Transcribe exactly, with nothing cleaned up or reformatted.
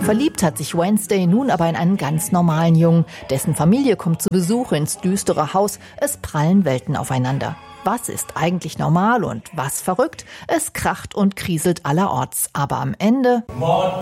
Verliebt hat sich Wednesday nun aber in einen ganz normalen Jungen. Dessen Familie kommt zu Besuch ins düstere Haus. Es prallen Welten aufeinander. Was ist eigentlich normal und was verrückt? Es kracht und kriselt allerorts. Aber am Ende